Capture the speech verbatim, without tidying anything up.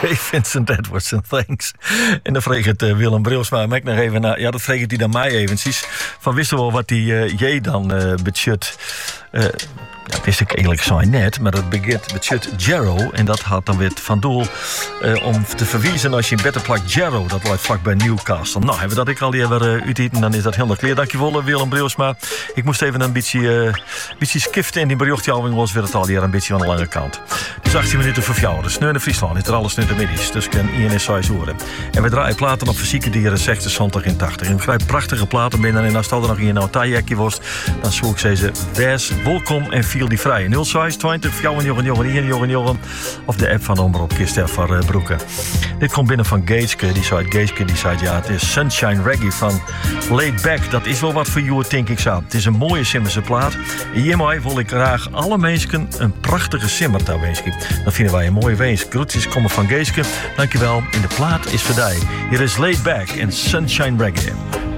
Hey Vincent Edwards and thanks. En dan vreeg het uh, Willem Brilsma. Maar ik nog even naar, ja, dat vreeg hij dan mij eventjes. Van wist wel wat die uh, J dan uh, budget. Uh, Ja, wist ik eigenlijk zo net, maar dat begint met Jarrow. En dat had dan weer van doel uh, om te verwijzen als je in beter plak Jarrow. Dat ligt vlak bij Newcastle. Nou, hebben we dat ik al die weer uh, uiteten, dan is dat heel clear. Dankjewel, Willem Brilsma. Ik moest even een beetje, uh, beetje skiften in die berichtjouwing was weer het al hier een beetje aan de lange kant. Dus achttien minuten voor jou. De sneur in Friesland is er alles nu de middags. Dus kan I N S zes horen. En we draaien platen op fysieke dieren zestig en tachtig. En ik begrijp prachtige platen binnen. En als er nog in een taaiekje was, dan zou ik zeggen, wees welkom en viel die vrij. nul zes twintig fjouwen jongen jongen hier jongen jongen of de app van Omroep Kist van uh, Broeken. Dit komt binnen van Geeske. Die zei Geeske die zei ja, het is Sunshine Reggae van Laid Back. Dat is wel wat voor jou, denk ik zo. Het is een mooie Simmerse plaat. En hiermee wil ik graag alle mensen een prachtige simmer daar wensen. Dat vinden wij een mooie wens. Groetjes komen van Geeske. Dankjewel. En de plaat is voor jou. Hier is Laid Back en Sunshine Reggae.